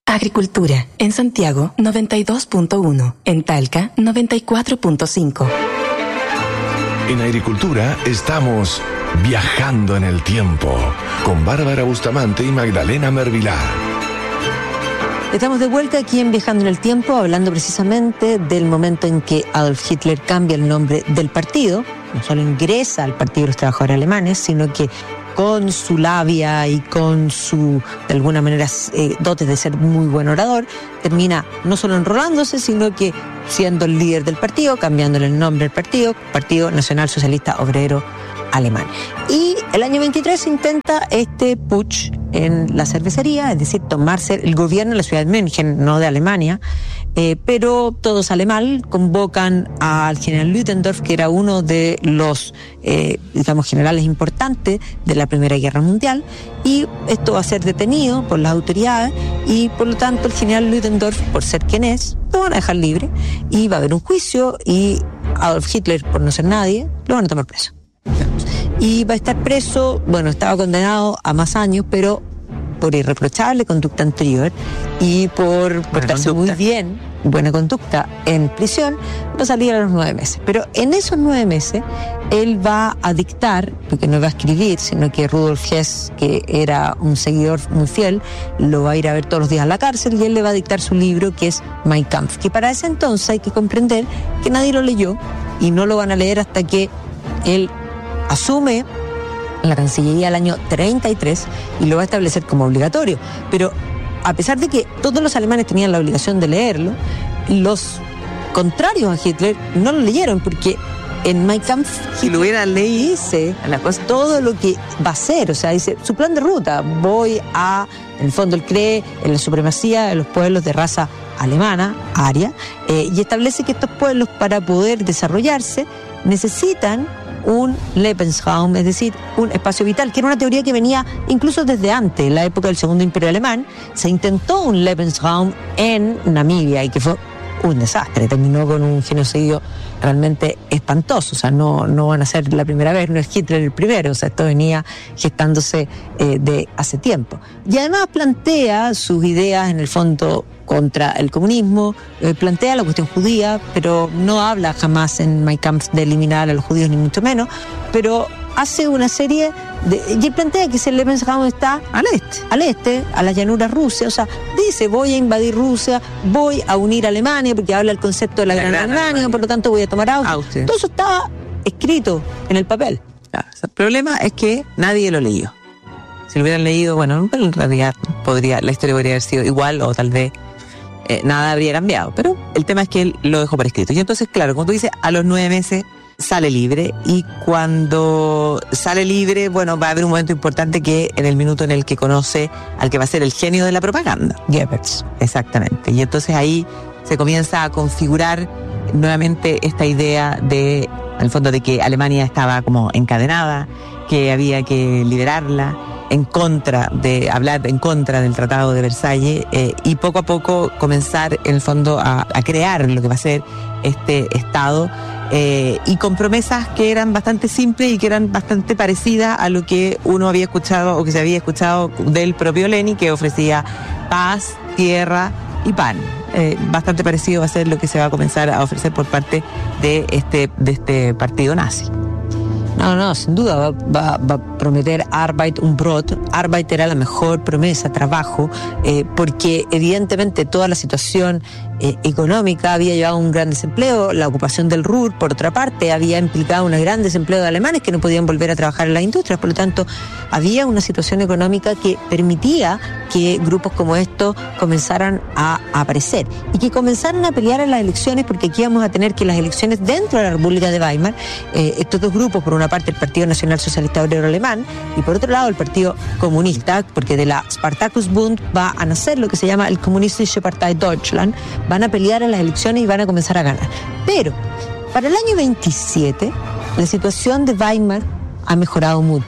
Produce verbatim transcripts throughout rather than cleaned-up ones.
Agricultura, en Santiago noventa y dos punto uno, en Talca noventa y cuatro punto cinco. En Agricultura estamos viajando en el tiempo con Bárbara Bustamante y Magdalena Mervilá. Estamos de vuelta aquí en Viajando en el Tiempo, hablando precisamente del momento en que Adolf Hitler cambia el nombre del partido. No solo ingresa al Partido de los Trabajadores Alemanes, sino que con su labia y con su, de alguna manera, eh, dotes de ser muy buen orador, termina no solo enrolándose, sino que siendo el líder del partido, cambiándole el nombre del partido, Partido Nacional Socialista Obrero Alemán. Y el año veintitrés se intenta este putsch en la cervecería, es decir, tomarse el gobierno de la ciudad de München, no de Alemania, eh, pero todo sale mal. Convocan al general Ludendorff, que era uno de los, eh, digamos, generales importantes de la Primera Guerra Mundial, y esto va a ser detenido por las autoridades, y por lo tanto el general Ludendorff, por ser quien es, lo van a dejar libre, y va a haber un juicio, y Adolf Hitler, por no ser nadie, lo van a tomar preso. Y va a estar preso, bueno, estaba condenado a más años, pero por irreprochable conducta anterior y por portarse muy bien, buena conducta en prisión, va a salir a los nueve meses. Pero en esos nueve meses, él va a dictar, porque no va a escribir, sino que Rudolf Hess, que era un seguidor muy fiel, lo va a ir a ver todos los días a la cárcel, y él le va a dictar su libro, que es Mein Kampf, que para ese entonces hay que comprender que nadie lo leyó, y no lo van a leer hasta que él asume la Cancillería el año treinta y tres y lo va a establecer como obligatorio. Pero a pesar de que todos los alemanes tenían la obligación de leerlo, los contrarios a Hitler no lo leyeron, porque en Mein Kampf, si lo hubieran leído, dice la cosa, todo lo que va a hacer, o sea, dice su plan de ruta. Voy a, en el fondo él cree en la supremacía de los pueblos de raza alemana, aria, eh, y establece que estos pueblos, para poder desarrollarse, necesitan un Lebensraum, es decir, un espacio vital, que era una teoría que venía incluso desde antes, en la época del Segundo Imperio Alemán. Se intentó un Lebensraum en Namibia y que fue un desastre, terminó con un genocidio realmente espantoso. O sea, no, no van a ser la primera vez, no es Hitler el primero, o sea, esto venía gestándose eh, de hace tiempo. Y además plantea sus ideas, en el fondo, contra el comunismo, eh, plantea la cuestión judía, pero no habla jamás en Mein Kampf de eliminar a los judíos, ni mucho menos, pero hace una serie de... Y él plantea que el Lebensraum está al este, al este, a las llanuras rusas. O sea, dice, voy a invadir Rusia, voy a unir a Alemania, porque habla el concepto de la, la Gran, Gran Alemania, Alemania, por lo tanto voy a tomar Austria. Austria. Todo eso estaba escrito en el papel. Claro, el problema es que nadie lo leyó. Si lo hubieran leído, bueno, en realidad podría, la historia podría haber sido igual, o tal vez eh, nada habría cambiado. Pero el tema es que él lo dejó por escrito. Y entonces, claro, como tú dices, a los nueve meses sale libre, y cuando sale libre, bueno, va a haber un momento importante, que en el minuto en el que conoce al que va a ser el genio de la propaganda, Goebbels. Exactamente. Y entonces ahí se comienza a configurar nuevamente esta idea de, en el fondo, de que Alemania estaba como encadenada, que había que liberarla, en contra de hablar en contra del Tratado de Versalles, eh, y poco a poco comenzar en el fondo a, a crear lo que va a ser este Estado, eh, y con promesas que eran bastante simples y que eran bastante parecidas a lo que uno había escuchado o que se había escuchado del propio Lenin, que ofrecía paz, tierra y pan. Eh, bastante parecido va a ser lo que se va a comenzar a ofrecer por parte de este, de este partido nazi. No, no, sin duda va, va, va a prometer Arbeit und Brot. Arbeit era la mejor promesa, trabajo, eh, porque evidentemente toda la situación eh, económica había llevado a un gran desempleo. La ocupación del Ruhr, por otra parte, había implicado un gran desempleo de alemanes que no podían volver a trabajar en las industrias. Por lo tanto, había una situación económica que permitía que grupos como estos comenzaran a, a aparecer y que comenzaran a pelear en las elecciones, porque aquí vamos a tener que las elecciones dentro de la República de Weimar, eh, estos dos grupos, por una parte el Partido Nacional Socialista Obrero Alemán y por otro lado el Partido Comunista, porque de la Spartakusbund va a nacer lo que se llama el Kommunistische Partei Deutschland, van a pelear en las elecciones y van a comenzar a ganar. Pero para el año veintisiete la situación de Weimar ha mejorado mucho,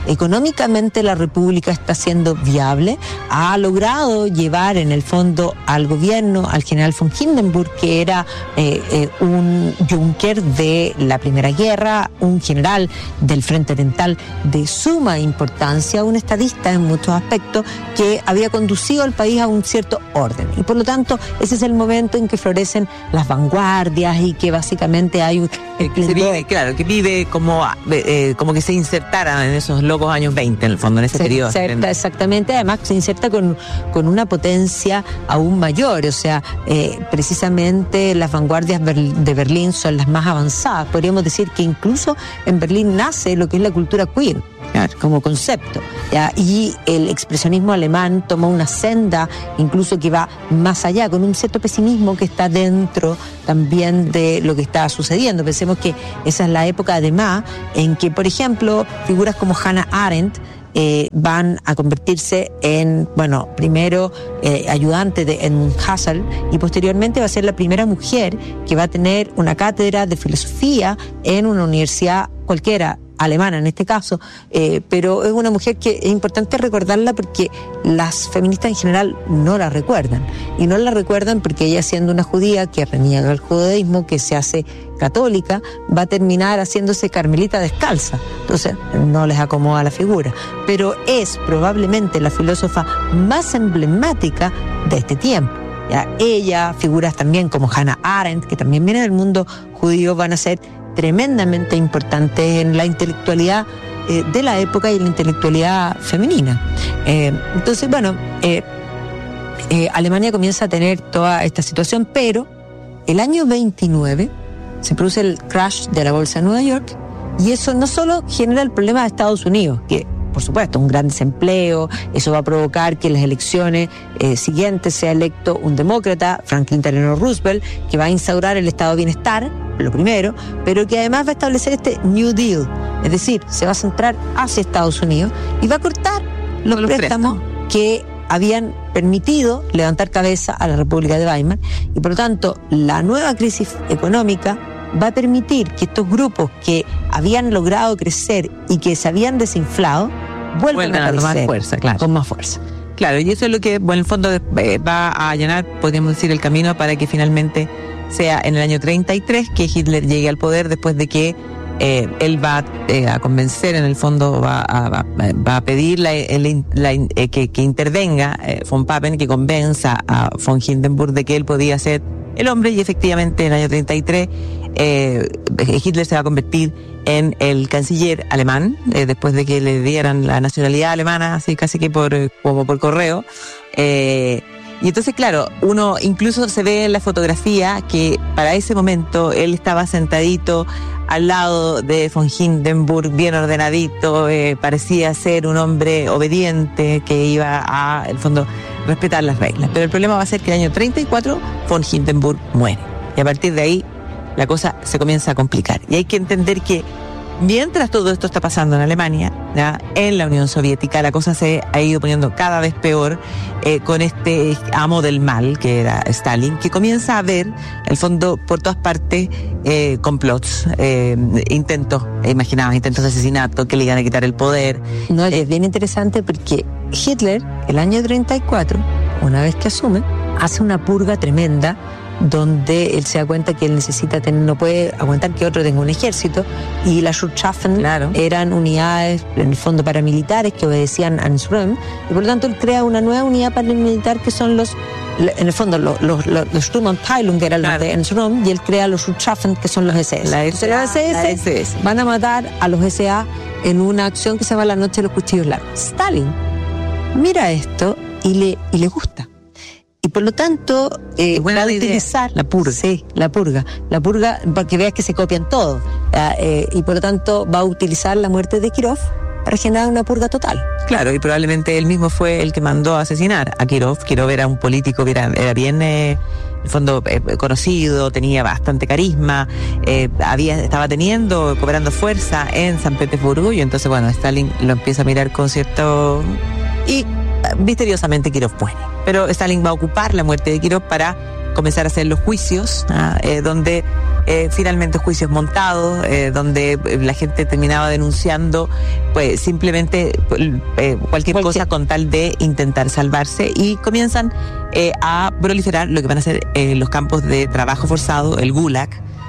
económicamente la República está siendo viable, ha logrado llevar en el fondo al gobierno al general von Hindenburg, que era eh, eh, un Juncker de la Primera Guerra, un general del Frente Oriental de suma importancia, un estadista en muchos aspectos que había conducido al país a un cierto orden. Y por lo tanto, ese es el momento en que florecen las vanguardias y que básicamente hay un... Que se vive, claro, que vive como, eh, como que se insertara en esos locos años veinte, en el fondo, en ese se periodo. Inserta, exactamente, además se inserta con, con una potencia aún mayor, o sea, eh, precisamente las vanguardias de Berlín son las más avanzadas. Podríamos decir que incluso en Berlín nace lo que es la cultura queer, claro, como concepto, ¿ya? Y el expresionismo alemán toma una senda incluso que va más allá, con un cierto pesimismo que está dentro también de lo que está sucediendo. Pensemos que esa es la época además en que, por ejemplo, figuras como Hannah Arendt Eh, van a convertirse en, bueno, primero eh, ayudante de, en Husserl, y posteriormente va a ser la primera mujer que va a tener una cátedra de filosofía en una universidad cualquiera, alemana en este caso, eh, pero es una mujer que es importante recordarla porque las feministas en general no la recuerdan, y no la recuerdan porque ella, siendo una judía que reniega el judaísmo, que se hace católica, va a terminar haciéndose carmelita descalza, entonces no les acomoda la figura, pero es probablemente la filósofa más emblemática de este tiempo. Ya, ella, figuras también como Hannah Arendt, que también viene del mundo judío, van a ser tremendamente importantes en la intelectualidad eh, de la época y en la intelectualidad femenina. Eh, entonces, bueno, eh, eh, Alemania comienza a tener toda esta situación, pero el año veintinueve se produce el crash de la bolsa de Nueva York, y eso no solo genera el problema de Estados Unidos, que por supuesto un gran desempleo, eso va a provocar que en las elecciones eh, siguientes sea electo un demócrata, Franklin Delano Roosevelt, que va a instaurar el estado de bienestar, lo primero, pero que además va a establecer este New Deal, es decir, se va a centrar hacia Estados Unidos y va a cortar los, los préstamos, préstamos que habían permitido levantar cabeza a la República de Weimar, y por lo tanto la nueva crisis económica va a permitir que estos grupos que habían logrado crecer y que se habían desinflado vuelvan, vuelvan a, a tomar fuerza, claro, con más fuerza. Claro, y eso es lo que, bueno, en el fondo eh, va a allanar, podríamos decir, el camino para que finalmente sea en el año treinta y tres que Hitler llegue al poder, después de que eh, él va eh, a convencer, en el fondo va a, va, va a pedir la, la, la, eh, que, que intervenga eh, von Papen, que convenza a von Hindenburg de que él podía ser el hombre, y efectivamente en el año treinta y tres eh, Hitler se va a convertir en el canciller alemán, eh, después de que le dieran la nacionalidad alemana, así casi que por, como por correo. Eh, y entonces, claro, uno incluso se ve en la fotografía que para ese momento él estaba sentadito al lado de von Hindenburg, bien ordenadito, eh, parecía ser un hombre obediente que iba a, en el fondo, respetar las reglas. Pero el problema va a ser que el año treinta y cuatro von Hindenburg muere, y a partir de ahí la cosa se comienza a complicar. Y hay que entender que mientras todo esto está pasando en Alemania, ¿ya?, en la Unión Soviética, la cosa se ha ido poniendo cada vez peor, eh, con este amo del mal, que era Stalin, que comienza a ver, en el fondo, por todas partes, eh, complots, eh, intentos, eh, imaginabas, intentos de asesinato, que le iban a quitar el poder. No, es bien interesante porque Hitler, el año treinta y cuatro, una vez que asume, hace una purga tremenda, donde él se da cuenta que él necesita tener, no puede aguantar que otro tenga un ejército, y las Schutzwaffen, claro, eran unidades en el fondo paramilitares que obedecían a Ansturm, y por lo tanto él crea una nueva unidad paramilitar que son los, en el fondo los, los, los, los Sturmabteilung, que eran los, claro, de Ansturm, y él crea los Schutzwaffen, que son los S S. La S A, Entonces, la S S van a matar a los S A en una acción que se llama la Noche de los Cuchillos Largos. Stalin mira esto y le, y le gusta. Y por lo tanto, eh, va a utilizar la purga. Sí, la purga. La purga, para que veas que se copian todo. Eh, y por lo tanto, va a utilizar la muerte de Kirov para generar una purga total. Claro, y probablemente él mismo fue el que mandó a asesinar a Kirov. Kirov era un político, era, era bien, eh, en el fondo, eh, conocido, tenía bastante carisma, eh, había, estaba teniendo, cobrando fuerza en San Petersburgo, y entonces, bueno, Stalin lo empieza a mirar con cierto... y misteriosamente Kirov muere. Pero Stalin va a ocupar la muerte de Kirov para comenzar a hacer los juicios, ¿ah? eh, donde eh, finalmente juicios montados, eh, donde la gente terminaba denunciando pues simplemente eh, cualquier, cualquier cosa con tal de intentar salvarse, y comienzan eh, a proliferar lo que van a ser eh, los campos de trabajo forzado, el Gulag.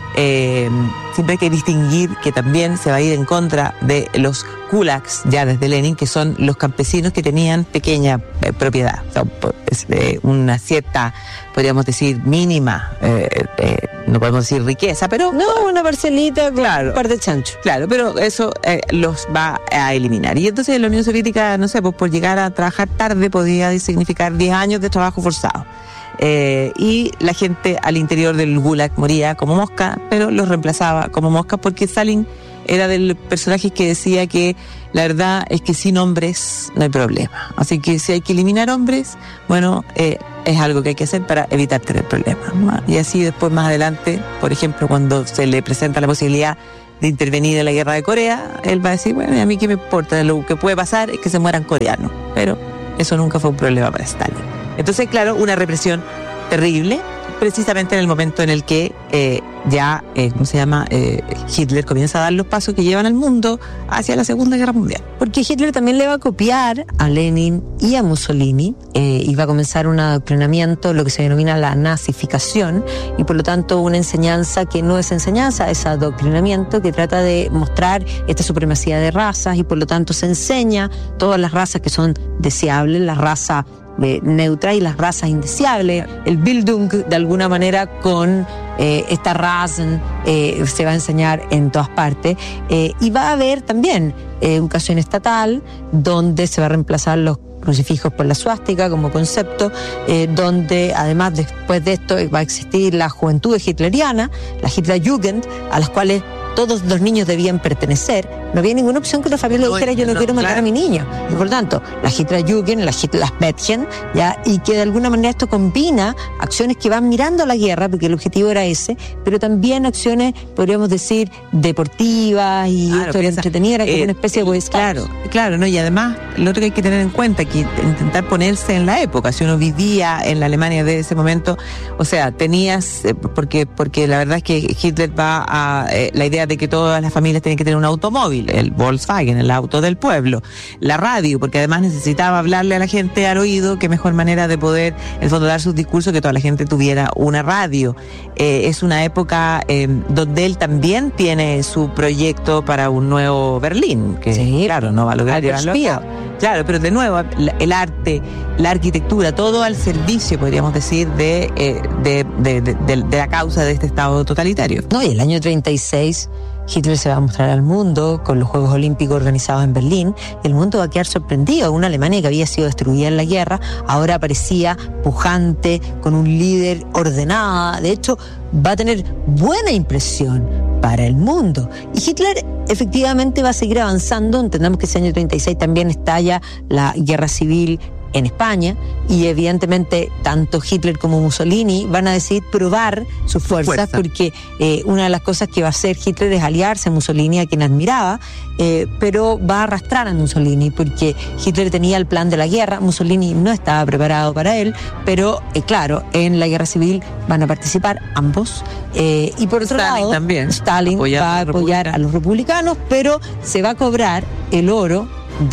Eh, siempre hay que distinguir que también se va a ir en contra de los kulaks ya desde Lenin, que son los campesinos que tenían pequeña eh, propiedad, o sea, eh, una cierta, podríamos decir, mínima, eh, eh, no podemos decir riqueza, pero... No, una parcelita, claro, un par de chanchos. Claro, pero eso eh, los va a eliminar. Y entonces la Unión Soviética, no sé, pues por llegar a trabajar tarde podía significar diez años de trabajo forzado. Eh, y la gente al interior del Gulag moría como mosca, pero los reemplazaba como mosca, porque Stalin era del personaje que decía que la verdad es que sin hombres no hay problema. Así que si hay que eliminar hombres, bueno, eh, es algo que hay que hacer para evitar tener problemas, ¿no? Y así después, más adelante, por ejemplo, cuando se le presenta la posibilidad de intervenir en la guerra de Corea, él va a decir, bueno, a mí qué me importa, lo que puede pasar es que se mueran coreanos, pero eso nunca fue un problema para Stalin. Entonces, claro, una represión terrible, precisamente en el momento en el que eh, ya, eh, ¿cómo se llama? Eh, Hitler comienza a dar los pasos que llevan al mundo hacia la Segunda Guerra Mundial. Porque Hitler también le va a copiar a Lenin y a Mussolini, eh, y va a comenzar un adoctrinamiento, lo que se denomina la nazificación, y por lo tanto una enseñanza que no es enseñanza, es adoctrinamiento, que trata de mostrar esta supremacía de razas, y por lo tanto se enseña todas las razas que son deseables, la raza Eh, neutra y las razas indeseables, el Bildung de alguna manera con eh, esta Rasen eh, se va a enseñar en todas partes, eh, y va a haber también eh, educación estatal donde se va a reemplazar los crucifijos por la suástica como concepto, eh, donde además después de esto va a existir la juventud hitleriana, la Hitlerjugend, a las cuales todos los niños debían pertenecer. No había ninguna opción que la familia dijera yo no, no quiero matar claro. a mi niño. Y por lo tanto, la Hitlerjugend, la Hitlersmädchen, ya, y que de alguna manera esto combina acciones que van mirando a la guerra, porque el objetivo era ese, pero también acciones, podríamos decir, deportivas y claro, esto era entretenido, era como eh, una especie de Boy Scouts. Claro, claro, ¿no? Y además, lo otro que hay que tener en cuenta es que intentar ponerse en la época, si uno vivía en la Alemania de ese momento, o sea, tenías, eh, porque, porque la verdad es que Hitler va a, eh, la idea de que todas las familias tienen que tener un automóvil, el Volkswagen, el auto del pueblo, la radio, porque además necesitaba hablarle a la gente al oído, qué mejor manera de poder, en el fondo, dar sus discursos, que toda la gente tuviera una radio. Eh, es una época eh, donde él también tiene su proyecto para un nuevo Berlín, que sí, claro, no va a lograr llevarlo a cabo. Claro, pero de nuevo, el arte, la arquitectura, todo al servicio, podríamos decir, de, eh, de, de, de, de, de la causa de este Estado totalitario. No, y el año treinta y seis Hitler se va a mostrar al mundo con los Juegos Olímpicos organizados en Berlín, y el mundo va a quedar sorprendido. Una Alemania que había sido destruida en la guerra, ahora aparecía pujante, con un líder ordenada, de hecho va a tener buena impresión para el mundo. Y Hitler efectivamente va a seguir avanzando. Entendamos que ese año treinta y seis también estalla la guerra civil en España, y evidentemente tanto Hitler como Mussolini van a decidir probar sus fuerzas, Fuerza. porque eh, una de las cosas que va a hacer Hitler es aliarse a Mussolini, a quien admiraba, eh, pero va a arrastrar a Mussolini, porque Hitler tenía el plan de la guerra, Mussolini no estaba preparado para él, pero eh, claro, en la guerra civil van a participar ambos, eh, y por otro Stalin lado también. Stalin Apoyar va a apoyar a los republicanos, pero se va a cobrar el oro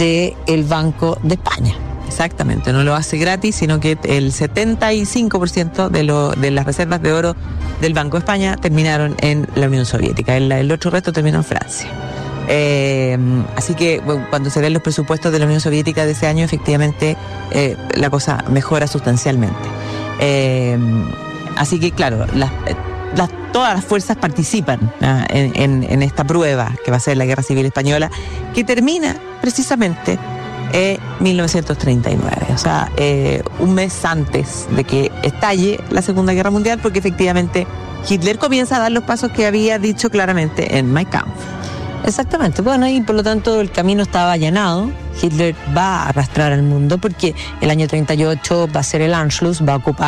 del Banco de España. Exactamente, no lo hace gratis, sino que el setenta y cinco por ciento de, lo, de las reservas de oro del Banco de España terminaron en la Unión Soviética, el, el otro resto terminó en Francia. Eh, así que bueno, cuando se ven los presupuestos de la Unión Soviética de ese año, efectivamente eh, la cosa mejora sustancialmente. Eh, así que claro, las, las, todas las fuerzas participan ¿no? en, en, en esta prueba que va a ser la Guerra Civil Española, que termina precisamente en mil novecientos treinta y nueve, o sea, eh, un mes antes de que estalle la Segunda Guerra Mundial, porque efectivamente Hitler comienza a dar los pasos que había dicho claramente en Mein Kampf. Exactamente, bueno, y por lo tanto el camino estaba allanado. Hitler va a arrastrar al mundo, porque el año treinta y ocho va a ser el Anschluss, va a ocupar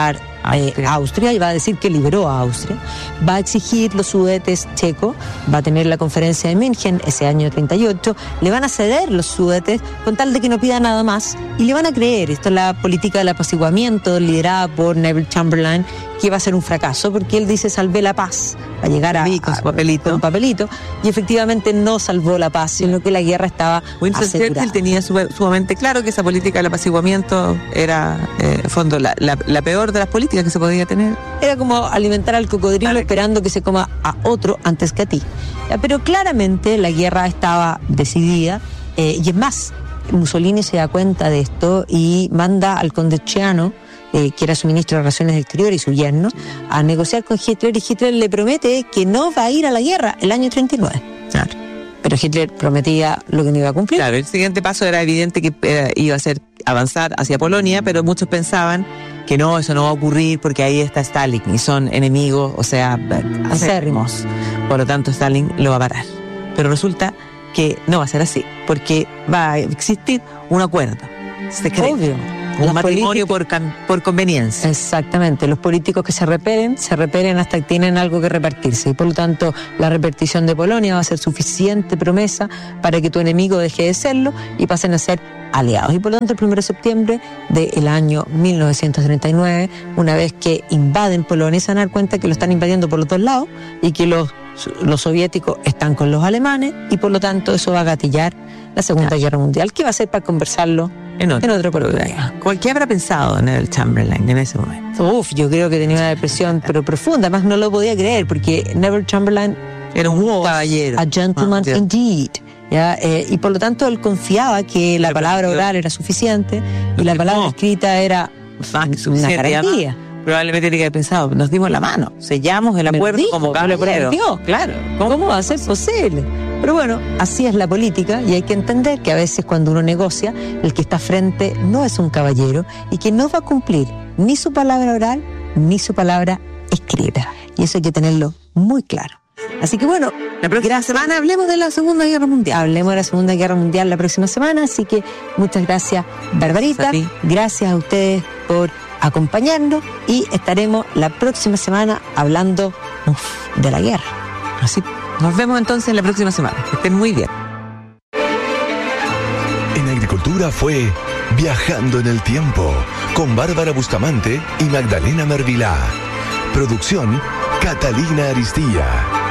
eh, Austria y va a decir que liberó a Austria. Va a exigir los Sudetes checos, va a tener la conferencia de München ese año treinta y ocho, le van a ceder los Sudetes con tal de que no pida nada más y le van a creer. Esto es la política del apaciguamiento liderada por Neville Chamberlain, que va a ser un fracaso porque él dice salvé la paz, a llegar a, sí, con su papelito. Con un papelito, y efectivamente no salvó la paz, sino que la guerra estaba Winston asegurada. Churchill tenía sumamente claro que esa política del apaciguamiento era, eh, en fondo, la, la, la peor de las políticas que se podía tener. Era como alimentar al cocodrilo Vale. esperando que se coma a otro antes que a ti. Pero claramente la guerra estaba decidida, eh, y es más, Mussolini se da cuenta de esto y manda al conde Ciano, eh, que era su ministro de Relaciones Exteriores y su yerno, a negociar con Hitler, y Hitler le promete que no va a ir a la guerra el año treinta y nueve. Claro. Pero Hitler prometía lo que no iba a cumplir. Claro, el siguiente paso era evidente que eh, iba a ser avanzar hacia Polonia, pero muchos pensaban que no, eso no va a ocurrir porque ahí está Stalin y son enemigos, o sea, acérrimos. Por lo tanto, Stalin lo va a parar. Pero resulta que no va a ser así, porque va a existir un acuerdo secreto. Obvio. Un Las matrimonio por, por conveniencia. Exactamente, los políticos que se repelen, se repelen hasta que tienen algo que repartirse, y por lo tanto la repartición de Polonia va a ser suficiente promesa para que tu enemigo deje de serlo y pasen a ser aliados. Y por lo tanto el primero de septiembre del año mil novecientos treinta y nueve, una vez que invaden Polonia, se van a dar cuenta que lo están invadiendo por los dos lados y que los, los soviéticos están con los alemanes, y por lo tanto eso va a gatillar la Segunda Claro. Guerra Mundial, que va a ser para conversarlo En otro, en otro programa. ¿Qué habrá pensado Neville Chamberlain en ese momento? Uf, yo creo que tenía una depresión pero profunda, además no lo podía creer porque Neville Chamberlain Era un was caballero. a gentleman Ah, ya. indeed, ¿ya? Eh, y por lo tanto él confiaba que la Pero, palabra pero- oral era suficiente y Lo la firmó. palabra escrita era Más que una suficiente. garantía. Además, probablemente tiene que haber pensado, nos dimos la mano, sellamos el Me acuerdo dijo, como me caballero. perdió. Claro. ¿Cómo va a ser posible? Pero bueno, así es la política, y hay que entender que a veces cuando uno negocia, el que está frente no es un caballero y que no va a cumplir ni su palabra oral ni su palabra escrita. Y eso hay que tenerlo muy claro. Así que bueno, La próxima semana hablemos de la Segunda Guerra Mundial. hablemos de la Segunda Guerra Mundial la próxima semana, así que muchas gracias, Barbarita. Gracias a ti. Gracias a ustedes por acompañarnos, y estaremos la próxima semana hablando uf, de la guerra. Así, nos vemos entonces la próxima semana. Que estén muy bien. En Agricultura fue Viajando en el Tiempo con Bárbara Bustamante y Magdalena Mervilá. Producción Catalina Aristía.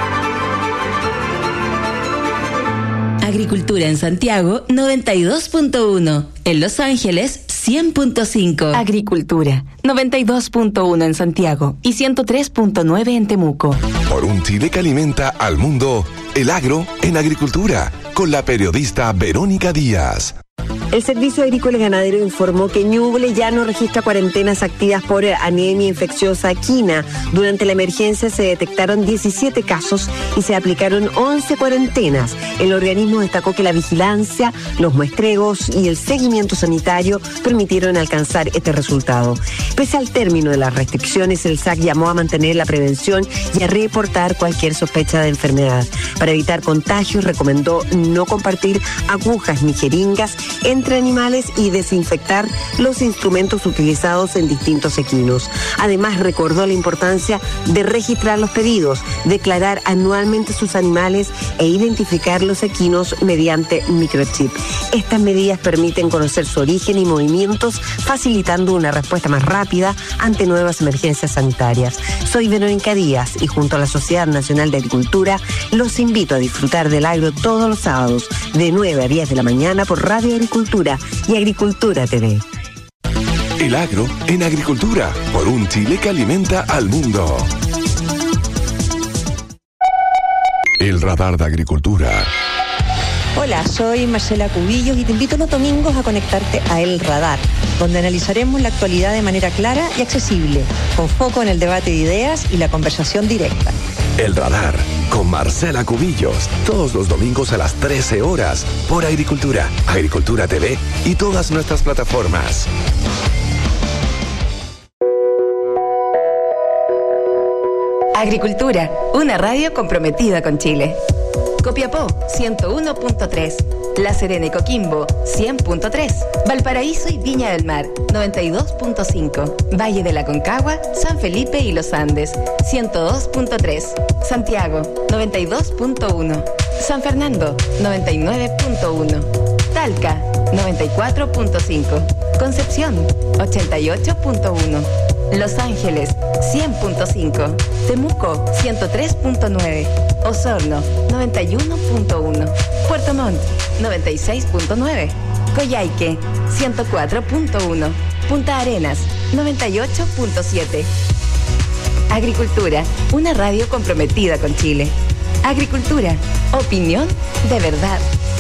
Agricultura en Santiago noventa y dos punto uno, en Los Ángeles cien punto cinco. Agricultura noventa y dos punto uno en Santiago y ciento tres punto nueve en Temuco. Por un Chile que alimenta al mundo, el agro en agricultura, con la periodista Verónica Díaz. El Servicio Agrícola y Ganadero informó que Ñuble ya no registra cuarentenas activas por anemia infecciosa equina. Durante la emergencia se detectaron diecisiete casos y se aplicaron once cuarentenas. El organismo destacó que la vigilancia, los muestreos y el seguimiento sanitario permitieron alcanzar este resultado. Pese al término de las restricciones, el S A C llamó a mantener la prevención y a reportar cualquier sospecha de enfermedad. Para evitar contagios, recomendó no compartir agujas ni jeringas entre animales y desinfectar los instrumentos utilizados en distintos equinos. Además, recordó la importancia de registrar los pedidos, declarar anualmente sus animales e identificar los equinos mediante microchip. Estas medidas permiten conocer su origen y movimientos, facilitando una respuesta más rápida ante nuevas emergencias sanitarias. Soy Verónica Díaz y junto a la Sociedad Nacional de Agricultura los invito a disfrutar del agro todos los sábados de nueve a diez de la mañana por Radio Agricultura y Agricultura T V. El agro en agricultura, por un Chile que alimenta al mundo. El radar de agricultura. Hola, soy Marcela Cubillos y te invito los domingos a conectarte a El Radar, donde analizaremos la actualidad de manera clara y accesible, con foco en el debate de ideas y la conversación directa. El radar con Marcela Cubillos, todos los domingos a las trece horas, por Agricultura, Agricultura T V y todas nuestras plataformas. Agricultura, una radio comprometida con Chile. Copiapó ciento uno punto tres, La Serena y Coquimbo, cien punto tres. Valparaíso y Viña del Mar, noventa y dos punto cinco. Valle de la Concagua, San Felipe y Los Andes, ciento dos punto tres. Santiago, noventa y dos punto uno. San Fernando, noventa y nueve punto uno. Talca, noventa y cuatro punto cinco. Concepción, ochenta y ocho punto uno. Los Ángeles, cien punto cinco. Temuco, ciento tres punto nueve. Osorno, noventa y uno punto uno. Puerto Montt, noventa y seis punto nueve. Coyhaique, ciento cuatro punto uno. Punta Arenas, noventa y ocho punto siete. Agricultura, una radio comprometida con Chile. Agricultura, opinión de verdad.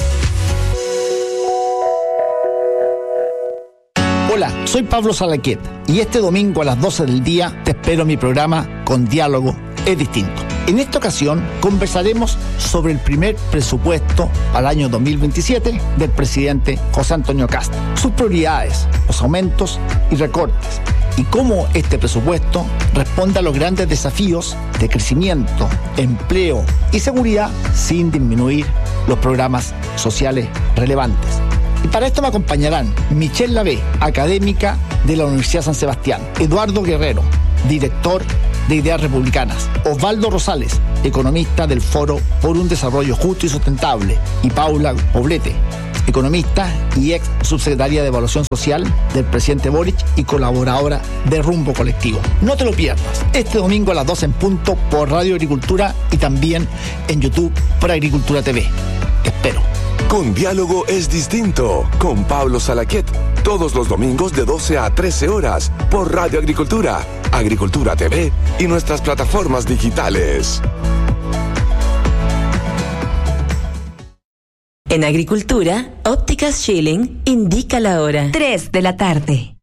Hola, soy Pablo Salaquet y este domingo a las doce del día te espero en mi programa Con Diálogo es Distinto. En esta ocasión conversaremos sobre el primer presupuesto al año dos mil veintisiete del presidente José Antonio Kast, sus prioridades, los aumentos y recortes, y cómo este presupuesto responde a los grandes desafíos de crecimiento, empleo y seguridad sin disminuir los programas sociales relevantes. Y para esto me acompañarán Michelle Lavé, académica de la Universidad San Sebastián, Eduardo Guerrero, director de Ideas Republicanas, Osvaldo Rosales, economista del Foro por un Desarrollo Justo y Sustentable, y Paula Poblete, economista y ex subsecretaria de Evaluación Social del presidente Boric y colaboradora de Rumbo Colectivo. No te lo pierdas, este domingo a las doce en punto por Radio Agricultura y también en YouTube por Agricultura T V. Te espero. Con Diálogo es Distinto, con Pablo Salaquet, todos los domingos de doce a trece horas por Radio Agricultura, Agricultura T V y nuestras plataformas digitales. En Agricultura, Ópticas Schilling indica la hora. tres de la tarde.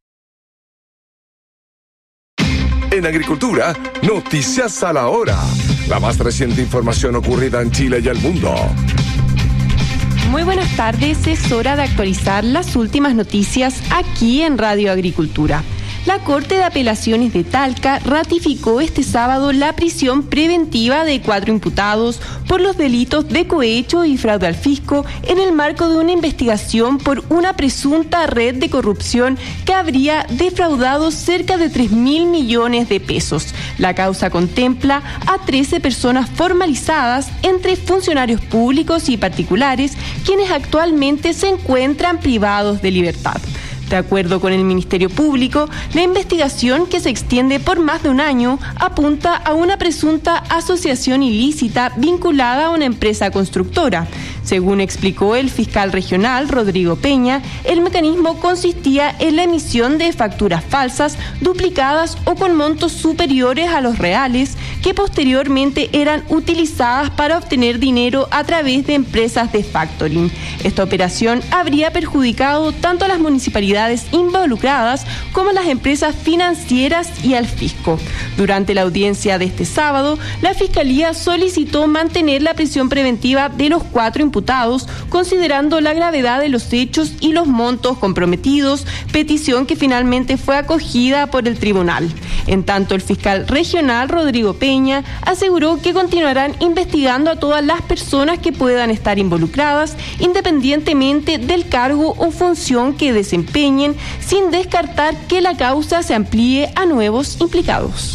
En Agricultura, noticias a la hora. La más reciente información ocurrida en Chile y el mundo. Muy buenas tardes, es hora de actualizar las últimas noticias aquí en Radio Agricultura. La Corte de Apelaciones de Talca ratificó este sábado la prisión preventiva de cuatro imputados por los delitos de cohecho y fraude al fisco en el marco de una investigación por una presunta red de corrupción que habría defraudado cerca de tres mil millones de pesos. La causa contempla a trece personas formalizadas entre funcionarios públicos y particulares, quienes actualmente se encuentran privados de libertad. De acuerdo con el Ministerio Público, la investigación, que se extiende por más de un año, apunta a una presunta asociación ilícita vinculada a una empresa constructora. Según explicó el fiscal regional Rodrigo Peña, el mecanismo consistía en la emisión de facturas falsas, duplicadas o con montos superiores a los reales, que posteriormente eran utilizadas para obtener dinero a través de empresas de factoring. Esta operación habría perjudicado tanto a las municipalidades involucradas como a las empresas financieras y al fisco. Durante la audiencia de este sábado, la Fiscalía solicitó mantener la prisión preventiva de los cuatro imputados, considerando la gravedad de los hechos y los montos comprometidos, petición que finalmente fue acogida por el tribunal. En tanto, el fiscal regional Rodrigo Peña aseguró que continuarán investigando a todas las personas que puedan estar involucradas, independientemente del cargo o función que desempeñen, sin descartar que la causa se amplíe a nuevos implicados.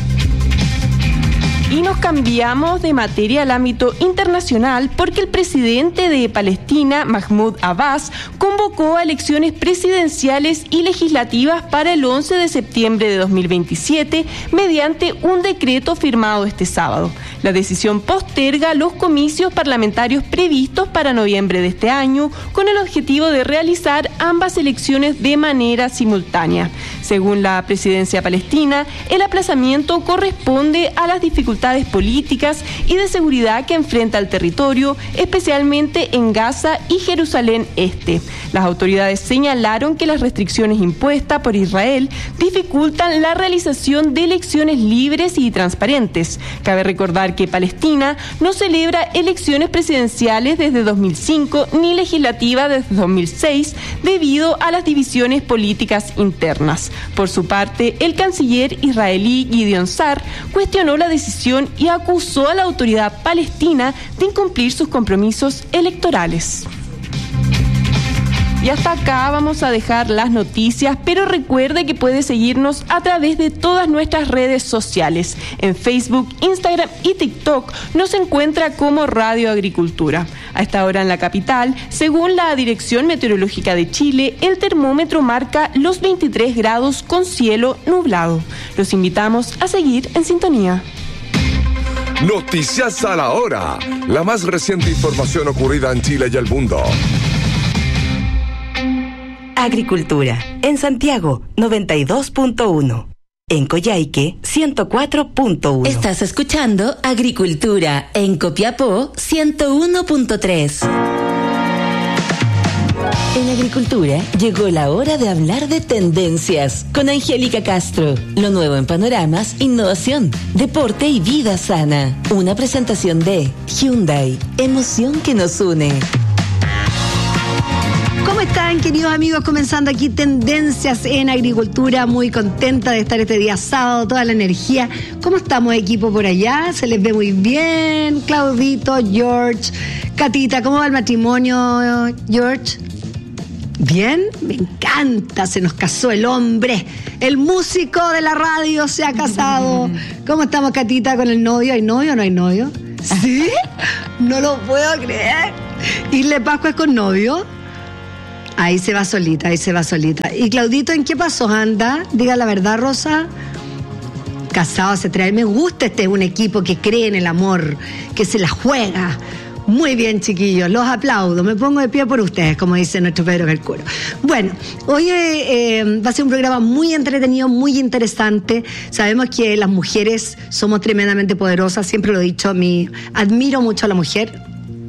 Y nos cambiamos de materia al ámbito internacional porque el presidente de Palestina, Mahmoud Abbas, convocó a elecciones presidenciales y legislativas para el once de septiembre de dos mil veintisiete mediante un decreto firmado este sábado. La decisión posterga los comicios parlamentarios previstos para noviembre de este año, con el objetivo de realizar ambas elecciones de manera simultánea. Según la presidencia palestina, el aplazamiento corresponde a las dificultades políticas y de seguridad que enfrenta el territorio, especialmente en Gaza y Jerusalén Este. Las autoridades señalaron que las restricciones impuestas por Israel dificultan la realización de elecciones libres y transparentes. Cabe recordar que Palestina no celebra elecciones presidenciales desde dos mil cinco ni legislativas desde dos mil seis debido a las divisiones políticas internas. Por su parte, el canciller israelí Gideon Sa'ar cuestionó la decisión y acusó a la autoridad palestina de incumplir sus compromisos electorales. Y hasta acá vamos a dejar las noticias, pero recuerde que puede seguirnos a través de todas nuestras redes sociales. En Facebook, Instagram y TikTok nos encuentra como Radio Agricultura. A esta hora en la capital, según la Dirección Meteorológica de Chile, el termómetro marca los veintitrés grados con cielo nublado. Los invitamos a seguir en sintonía. Noticias a la hora. La más reciente información ocurrida en Chile y el mundo. Agricultura. En Santiago, noventa y dos punto uno. En Coyhaique, ciento cuatro punto uno. Estás escuchando Agricultura en Copiapó, ciento uno punto tres. En Agricultura llegó la hora de hablar de tendencias con Angélica Castro. Lo nuevo en panoramas, innovación, deporte y vida sana. Una presentación de Hyundai, emoción que nos une. ¿Cómo están, queridos amigos? Comenzando aquí Tendencias en Agricultura. Muy contenta de estar este día sábado, toda la energía. ¿Cómo estamos, equipo, por allá? Se les ve muy bien. Claudito, George, Catita, ¿cómo va el matrimonio, George? ¿Bien? Me encanta. Se nos casó el hombre. El músico de la radio se ha casado. ¿Cómo estamos, Catita, con el novio? ¿Hay novio o no hay novio? ¿Sí? No lo puedo creer. ¿Isle Pascua es con novio? Ahí se va solita, ahí se va solita. ¿Y Claudito en qué pasó, anda? Diga la verdad, Rosa. Casado hace tres años. Me gusta, este es un equipo que cree en el amor, que se la juega. Muy bien, chiquillos, los aplaudo. Me pongo de pie por ustedes, como dice nuestro Pedro Calcuro. Bueno, hoy eh, eh, va a ser un programa muy entretenido, muy interesante. Sabemos que las mujeres somos tremendamente poderosas, siempre lo he dicho, mi, admiro mucho a la mujer.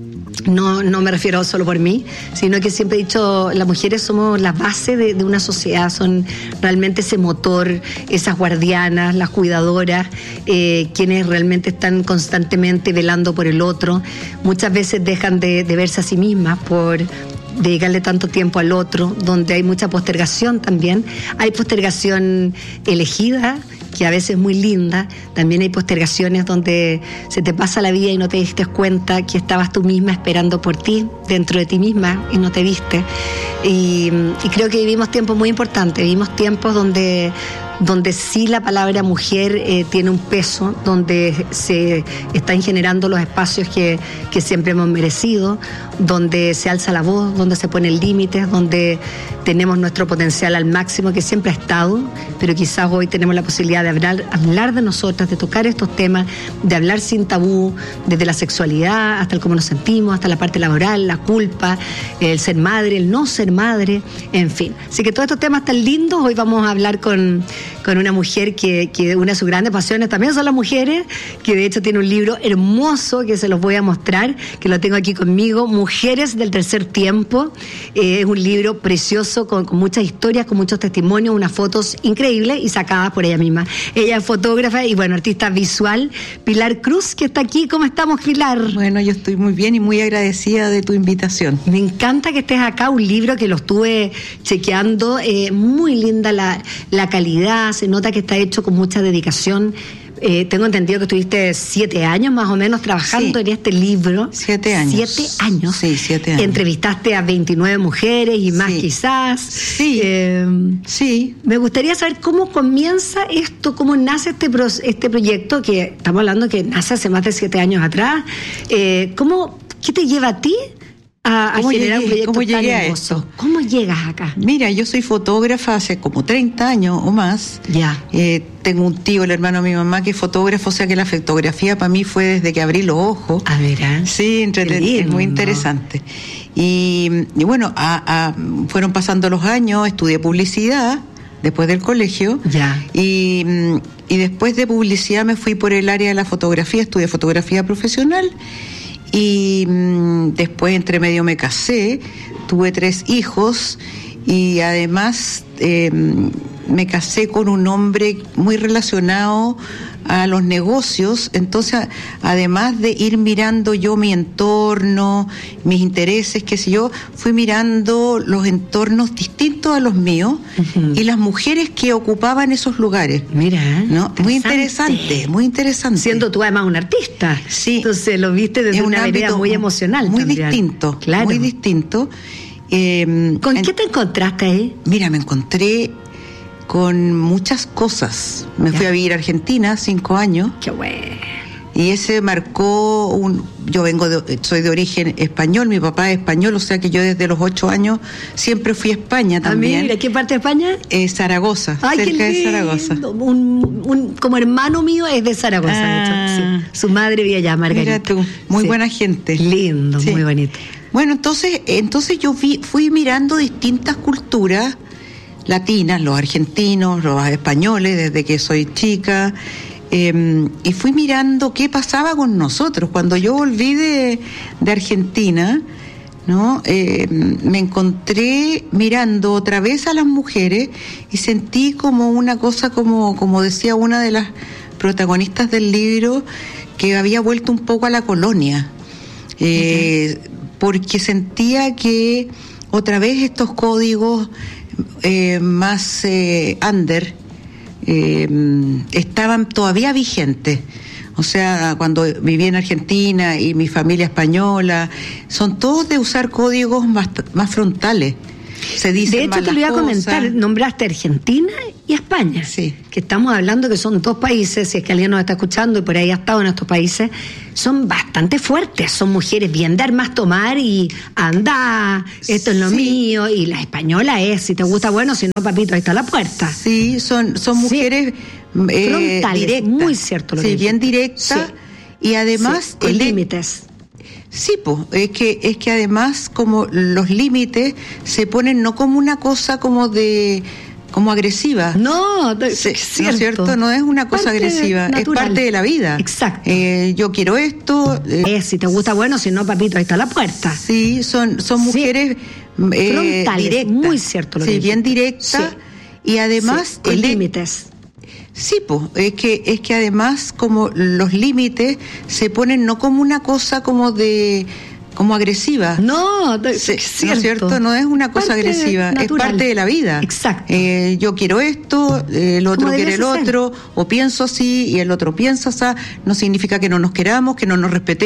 No, no me refiero solo por mí, sino que siempre he dicho, las mujeres somos la base de, de una sociedad, son realmente ese motor, esas guardianas, las cuidadoras, eh, quienes realmente están constantemente velando por el otro. Muchas veces dejan de, de verse a sí mismas por dedicarle tanto tiempo al otro, donde hay mucha postergación también. Hay postergación elegida, que a veces es muy linda. También hay postergaciones donde se te pasa la vida y no te diste cuenta que estabas tú misma esperando por ti, dentro de ti misma, y no te viste. Y, y creo que vivimos tiempos muy importantes, vivimos tiempos donde... donde sí la palabra mujer eh, tiene un peso, donde se están generando los espacios que, que siempre hemos merecido, donde se alza la voz, donde se ponen límites, donde tenemos nuestro potencial al máximo, que siempre ha estado, pero quizás hoy tenemos la posibilidad de hablar, hablar de nosotras, de tocar estos temas, de hablar sin tabú, desde la sexualidad hasta el cómo nos sentimos, hasta la parte laboral, la culpa, el ser madre, el no ser madre, en fin. Así que todos estos temas tan lindos, hoy vamos a hablar con... con una mujer que, que una de sus grandes pasiones también son las mujeres, que de hecho tiene un libro hermoso que se los voy a mostrar, que lo tengo aquí conmigo, Mujeres del Tercer Tiempo. Eh, es un libro precioso con, con muchas historias, con muchos testimonios, unas fotos increíbles y sacadas por ella misma. Ella es fotógrafa y, bueno, artista visual. Pilar Cruz, que está aquí. ¿Cómo estamos, Pilar? Bueno, yo estoy muy bien y muy agradecida de tu invitación. Me encanta que estés acá, un libro que lo estuve chequeando, eh, muy linda la, la calidad, se nota que está hecho con mucha dedicación. Eh, tengo entendido que estuviste siete años más o menos trabajando sí. en este libro. Siete años. Siete años. Sí, siete años. Entrevistaste a veintinueve mujeres y más sí. quizás. Sí. Eh, sí. Me gustaría saber cómo comienza esto, cómo nace este, pro, este proyecto, que estamos hablando que nace hace más de siete años atrás. Eh, ¿cómo, ¿Qué te lleva a ti a, a generar llegué, un proyecto ¿cómo tan llegué a hermoso? esto? ¿Cómo llegas acá? Mira, yo soy fotógrafa hace como treinta años o más. Ya. Eh, tengo un tío, el hermano de mi mamá, que es fotógrafo, o sea que la fotografía para mí fue desde que abrí los ojos. A ver, ¿eh? Sí, entreten- es muy interesante. Y, y bueno, a, a, fueron pasando los años, estudié publicidad después del colegio. Ya. Y, y después de publicidad me fui por el área de la fotografía, estudié fotografía profesional. Y mmm, después entre medio me casé, tuve tres hijos y además eh, me casé con un hombre muy relacionado a los negocios. Entonces, además de ir mirando yo mi entorno, mis intereses, qué sé yo, fui mirando los entornos distintos a los míos uh-huh. y las mujeres que ocupaban esos lugares. Mira, ¿no? Muy interesante, muy interesante. Siendo tú además un artista. Sí. Entonces lo viste desde es una un vereda muy emocional. Muy también. distinto, Claro. muy distinto. Eh, ¿Con en, qué te encontraste ahí? Mira, me encontré con muchas cosas. Me Ya. fui a vivir a Argentina cinco años. Qué bueno. Y ese marcó un... Yo vengo de, soy de origen español, mi papá es español, o sea que yo desde los ocho años siempre fui a España también. Ah, mira, ¿qué parte de España? Eh, Zaragoza, Ay, cerca qué de lindo. Zaragoza. Un, un, como hermano mío es de Zaragoza, Ah. de hecho. Sí. Su madre vive allá, Margarita. Mira tú, muy Sí. buena gente. Lindo, Sí. muy bonito. Bueno, entonces, entonces yo vi, fui mirando distintas culturas latinas, los argentinos, los españoles, desde que soy chica, eh, y fui mirando qué pasaba con nosotros. Cuando yo volví de, de Argentina, ¿no? Eh, me encontré mirando otra vez a las mujeres y sentí como una cosa, como, como decía una de las protagonistas del libro, que había vuelto un poco a la colonia. Eh, uh-huh. Porque sentía que otra vez estos códigos eh, más eh, under eh, estaban todavía vigentes. O sea, cuando viví en Argentina y mi familia española, son todos de usar códigos más, más frontales. Se dice de hecho, te lo iba a comentar, cosas. Nombraste Argentina y España, sí. que estamos hablando que son dos países, si es que alguien nos está escuchando y por ahí ha estado en estos países, son bastante fuertes, son mujeres bien de armas tomar y andar, esto es lo sí. mío, y la española es, si te gusta, bueno, si no, papito, ahí está la puerta. Sí, son, son mujeres sí. eh, frontales, directas. muy cierto lo sí, que bien dijiste. directas, sí. y además... Sí, con el, límites. Sí, pues, es que, es que además como los límites se ponen no como una cosa como de, como agresiva. No, no, Se, cierto. ¿no es cierto? No es una cosa parte agresiva, natural. Es parte de la vida. Exacto. Eh, yo quiero esto. Eh, eh, si te gusta, bueno, si no, papito, ahí está la puerta. Sí, son, son mujeres sí. eh, frontales, directas. muy cierto lo sí, que bien dijiste. directas. Sí. Y además... Sí, con el, límites. Sí, pues, es que, es que además como los límites se ponen no como una cosa como de... como agresiva. No, no, Se, cierto. ¿no es cierto? No es una cosa parte agresiva, natural. Es parte de la vida. Exacto. Eh, yo quiero esto, el otro Como quiere el debiese ser. otro, o pienso así y el otro piensa así. No significa que no nos queramos, que no nos respetemos.